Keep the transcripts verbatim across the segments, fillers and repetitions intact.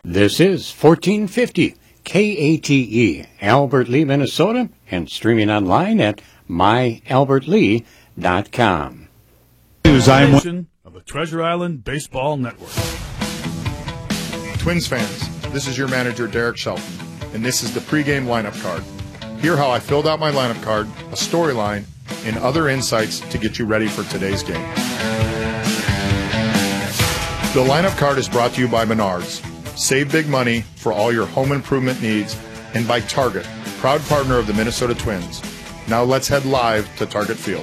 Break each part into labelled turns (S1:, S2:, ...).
S1: This is fourteen fifty K A T E, Albert Lea, Minnesota, and streaming online at my albert lee dot com.
S2: News I'm of the Treasure Island Baseball Network.
S3: Twins fans, this is your manager, Derek Shelton, and this is the pregame lineup card. Hear how I filled out my lineup card, a storyline, and other insights to get you ready for today's game. The lineup card is brought to you by Menards. Save big money for all your home improvement needs, and by Target, proud partner of the Minnesota Twins. Now let's head live to Target Field.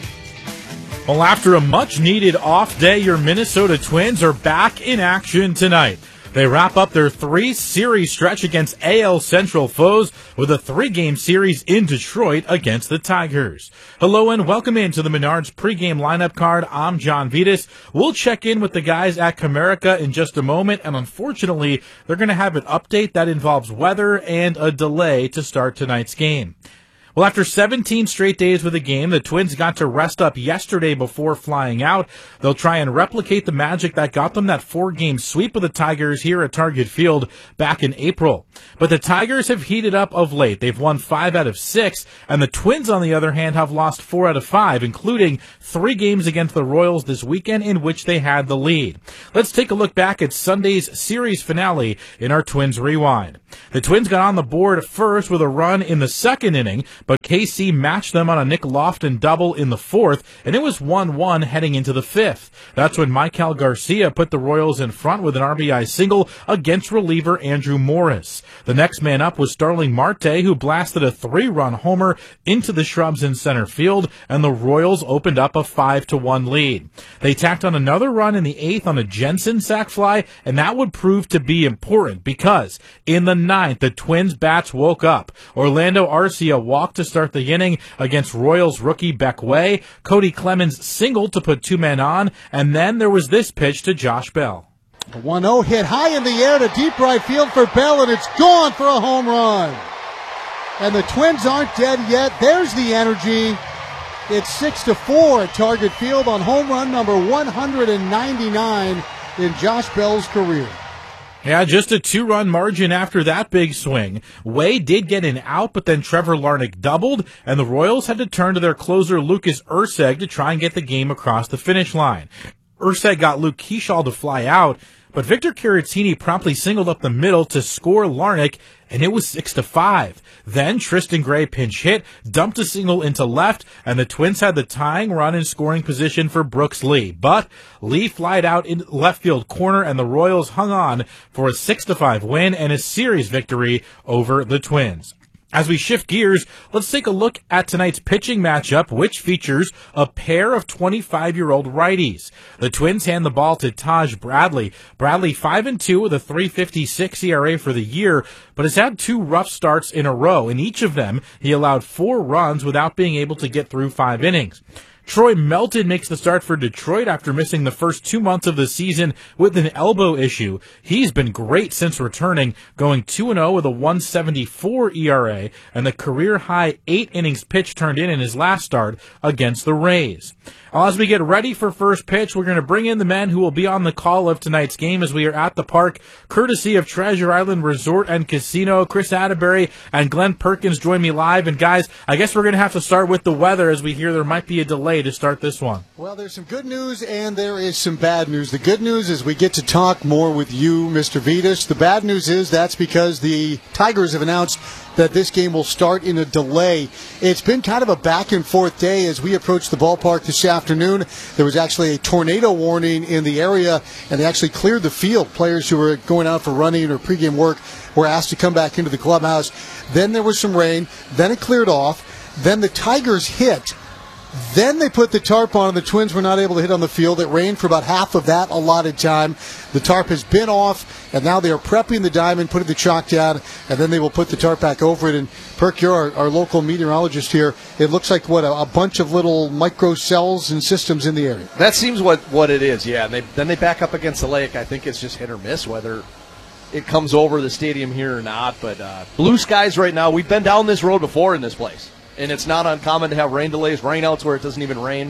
S4: Well, after a much-needed off day, your Minnesota Twins are back in action tonight. They wrap up their three-series stretch against A L Central foes with a three-game series in Detroit against the Tigers. Hello and welcome into the Menards pregame lineup card. I'm John Vitas. We'll check in with the guys at Comerica in just a moment, and unfortunately, they're going to have an update that involves weather and a delay to start tonight's game. Well, after seventeen straight days with a game, the Twins got to rest up yesterday before flying out. They'll try and replicate the magic that got them that four-game sweep of the Tigers here at Target Field back in April. But the Tigers have heated up of late. They've won five out of six, and the Twins, on the other hand, have lost four out of five, including three games against the Royals this weekend in which they had the lead. Let's take a look back at Sunday's series finale in our Twins Rewind. The Twins got on the board first with a run in the second inning, but K C matched them on a Nick Lofton double in the fourth, and it was one one heading into the fifth. That's when Michael Garcia put the Royals in front with an R B I single against reliever Andrew Morris. The next man up was Starling Marte, who blasted a three-run homer into the shrubs in center field, and the Royals opened up a five to one lead. They tacked on another run in the eighth on a Jensen sac fly, and that would prove to be important because in the ninth, the Twins' bats woke up. Orlando Arcia walked to start the inning against Royals rookie Beck Way. Cody Clemens singled to put two men on, and then there was this pitch to Josh Bell.
S5: A one oh hit high in the air to deep right field for Bell, and it's gone for a home run. And the Twins aren't dead yet. There's the energy. It's six to four at Target Field on home run number one hundred ninety-nine in Josh Bell's career.
S4: Yeah, just a two-run margin after that big swing. Way did get an out, but then Trevor Larnach doubled, and the Royals had to turn to their closer Lucas Erceg to try and get the game across the finish line. Erceg got Luke Keeschall to fly out, but Victor Caratini promptly singled up the middle to score Larnach, and it was six to five. Then Tristan Gray pinch hit, dumped a single into left, and the Twins had the tying run in scoring position for Brooks Lee. But Lee flied out in left field corner, and the Royals hung on for a six to five win and a series victory over the Twins. As we shift gears, let's take a look at tonight's pitching matchup, which features a pair of twenty-five-year-old righties. The Twins hand the ball to Taj Bradley. Bradley five and two with a three fifty-six E R A for the year, but has had two rough starts in a row. In each of them, he allowed four runs without being able to get through five innings. Troy Melton makes the start for Detroit after missing the first two months of the season with an elbow issue. He's been great since returning, going two and oh with a one seventy-four E R A and the career-high eight innings pitch turned in in his last start against the Rays. As we get ready for first pitch, we're going to bring in the men who will be on the call of tonight's game as we are at the park, courtesy of Treasure Island Resort and Casino. Chris Atterbury and Glenn Perkins join me live. And guys, I guess we're going to have to start with the weather as we hear there might be a delay to start this one.
S5: Well, there's some good news and there is some bad news. The good news is we get to talk more with you, Mister Vitas. The bad news is that's because the Tigers have announced that this game will start in a delay. It's been kind of a back and forth day as we approach the ballpark this afternoon. There was actually a tornado warning in the area, and they actually cleared the field. Players who were going out for running or pregame work were asked to come back into the clubhouse. Then there was some rain. Then it cleared off. Then the Tigers hit. Then they put the tarp on, and the Twins were not able to hit on the field. It rained for about half of that allotted time. The tarp has been off, and now they are prepping the diamond, putting the chalk down, and then they will put the tarp back over it. And Perk, you're our, our local meteorologist here. It looks like, what, a, a bunch of little micro cells and systems in the area.
S6: That seems what, what it is, yeah. And they, then they back up against the lake. I think it's just hit or miss whether it comes over the stadium here or not. But uh, blue skies right now. We've been down this road before in this place. And it's not uncommon to have rain delays, rainouts where it doesn't even rain.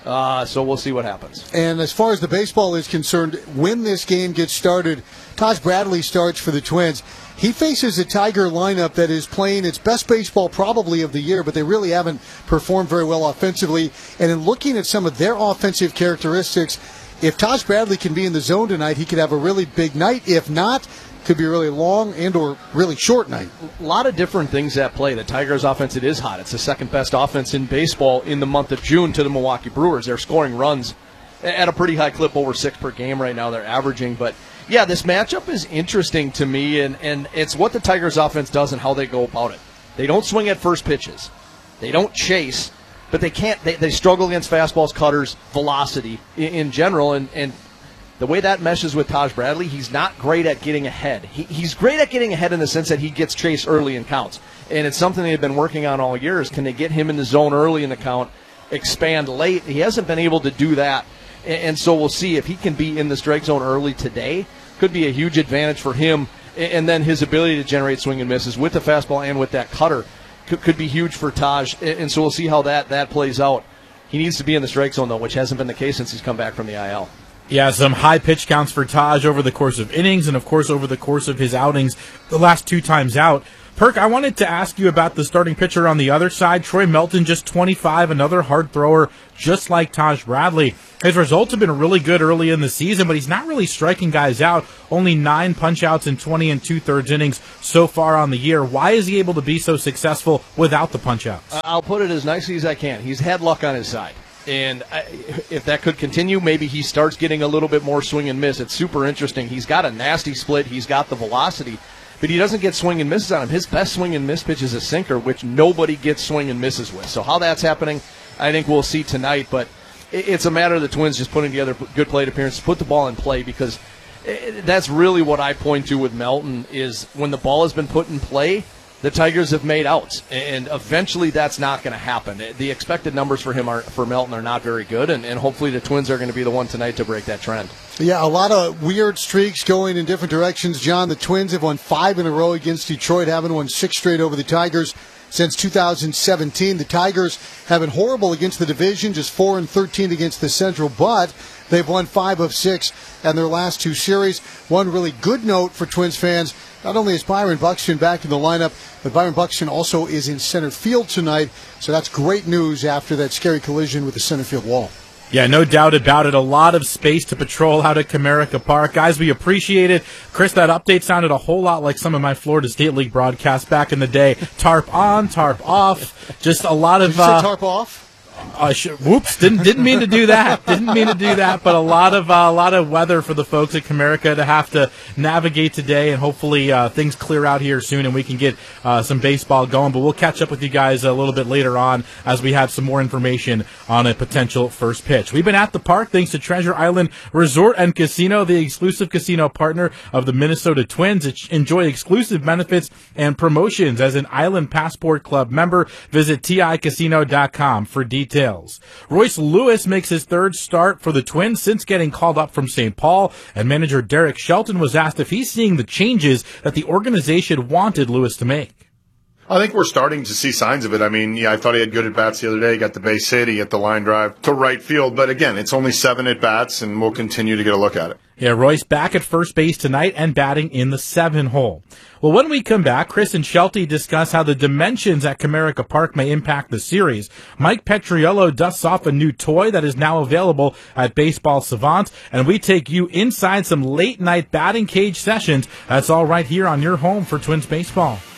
S6: Uh, so we'll see what happens.
S5: And as far as the baseball is concerned, when this game gets started, Taj Bradley starts for the Twins. He faces a Tiger lineup that is playing its best baseball probably of the year, but they really haven't performed very well offensively. And in looking at some of their offensive characteristics, if Taj Bradley can be in the zone tonight, he could have a really big night. If not, could be a really long and or really short night.
S6: A lot of different things at play. The Tigers' offense, it is hot. It's the second best offense in baseball in the month of June to the Milwaukee Brewers. They're scoring runs at a pretty high clip, over six per game right now they're averaging. But, yeah, this matchup is interesting to me, and, and it's what the Tigers' offense does and how they go about it. They don't swing at first pitches. They don't chase, but they can't. They, they struggle against fastballs, cutters, velocity in, in general, and, and the way that meshes with Taj Bradley, he's not great at getting ahead. He, he's great at getting ahead in the sense that he gets chased early in counts. And it's something they've been working on all year is can they get him in the zone early in the count, expand late. He hasn't been able to do that. And, and so we'll see if he can be in the strike zone early today. Could be a huge advantage for him. And, and then his ability to generate swing and misses with the fastball and with that cutter could, could be huge for Taj. And, and so we'll see how that, that plays out. He needs to be in the strike zone, though, which hasn't been the case since he's come back from the I L.
S4: Yeah, some high pitch counts for Taj over the course of innings and, of course, over the course of his outings the last two times out. Perk, I wanted to ask you about the starting pitcher on the other side. Troy Melton, just twenty-five, another hard thrower, just like Taj Bradley. His results have been really good early in the season, but he's not really striking guys out. Only nine punch-outs in twenty and two-thirds innings so far on the year. Why is he able to be so successful without the punch-outs?
S6: I'll put it as nicely as I can. He's had luck on his side. And if that could continue, maybe he starts getting a little bit more swing and miss. It's super interesting. He's got a nasty split. He's got the velocity, but he doesn't get swing and misses on him. His best swing and miss pitch is a sinker, which nobody gets swing and misses with. So how that's happening, I think we'll see tonight. But it's a matter of the Twins just putting together good plate appearances, put the ball in play, because that's really what I point to with Melton is when the ball has been put in play, the Tigers have made outs, and eventually that's not going to happen. The expected numbers for him are for Melton are not very good, and, and hopefully the Twins are going to be the one tonight to break that trend.
S5: Yeah, a lot of weird streaks going in different directions, John. The Twins have won five in a row against Detroit, haven't won six straight over the Tigers since two thousand seventeen. The Tigers have been horrible against the division, just four and thirteen against the Central, but they've won five of six in their last two series. One really good note for Twins fans, not only is Byron Buxton back in the lineup, but Byron Buxton also is in center field tonight, so that's great news after that scary collision with the center field wall.
S4: Yeah, no doubt about it. A lot of space to patrol out at Comerica Park. Guys, we appreciate it. Chris, that update sounded a whole lot like some of my Florida State League broadcasts back in the day. Tarp on, tarp off. Just a lot of...
S5: Did you say
S4: uh,
S5: tarp off?
S4: Uh, sh- whoops! Didn't didn't mean to do that. Didn't mean to do that. But a lot of uh, a lot of weather for the folks at Comerica to have to navigate today, and hopefully uh, things clear out here soon, and we can get uh, some baseball going. But we'll catch up with you guys a little bit later on as we have some more information on a potential first pitch. We've been at the park thanks to Treasure Island Resort and Casino, the exclusive casino partner of the Minnesota Twins. Enjoy exclusive benefits and promotions as an Island Passport Club member. Visit T I casino dot com for details. Details. Royce Lewis makes his third start for the Twins since getting called up from Saint Paul, and manager Derek Shelton was asked if he's seeing the changes that the organization wanted Lewis to make.
S3: I think we're starting to see signs of it. I mean, yeah, I thought he had good at-bats the other day. He got the base hit. He hit the line drive to right field. But again, it's only seven at-bats, and we'll continue to get a look at it.
S4: Yeah, Royce back at first base tonight and batting in the seven hole. Well, when we come back, Chris and Shelty discuss how the dimensions at Comerica Park may impact the series. Mike Petriello dusts off a new toy that is now available at Baseball Savant, and we take you inside some late-night batting cage sessions. That's all right here on your home for Twins baseball.